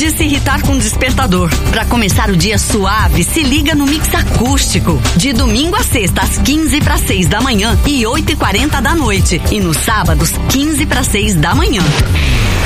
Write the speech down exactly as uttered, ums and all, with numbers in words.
de se irritar com despertador. Pra começar o dia suave, se liga no Mix Acústico. De domingo a sexta, às quinze para seis da manhã e oito e quarenta da noite. E nos sábados, quinze para seis da manhã.